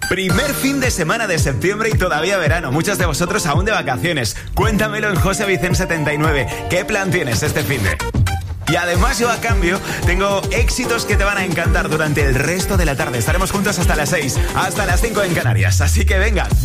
Primer fin de semana de septiembre y todavía verano. Muchos de vosotros aún de vacaciones. Cuéntamelo en José Vicente 79. ¿Qué plan tienes este fin de? Y además yo a cambio tengo éxitos que te van a encantar durante el resto de la tarde. Estaremos juntos hasta las 6, hasta las 5 en Canarias. Así que venga,